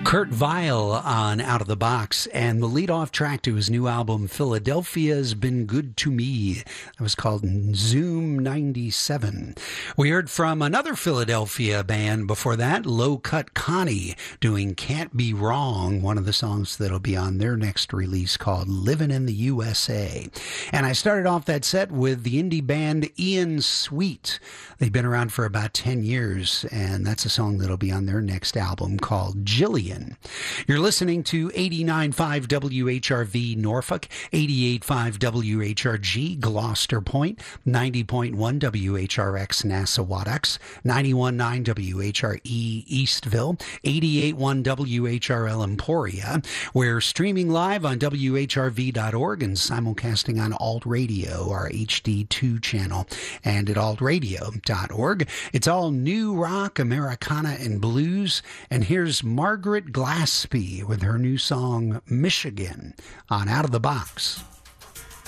Kurt Vile on Out of the Box, and the lead-off track to his new album, Philadelphia's Been Good to Me. That was called Zoom 97. We heard from another Philadelphia band before that, Low Cut Connie, doing Can't Be Wrong, one of the songs that'll be on their next release called Livin' in the USA. And I started off that set with the indie band Ian Sweet. They've been around for about 10 years, and that's a song that'll be on their next album called Jillian. You're listening to 89.5 WHRV Norfolk, 88.5 WHRG Gloucester Point, 90.1 WHRX Nassawadox, 91.9 WHRE Eastville, 88.1 WHRL Emporia. We're streaming live on WHRV.org and simulcasting on Alt Radio, our HD2 channel, and at altradio.org. It's all new rock, Americana, and blues. And here's Margaret Glaspie with her new song, Michigan, on Out of the Box.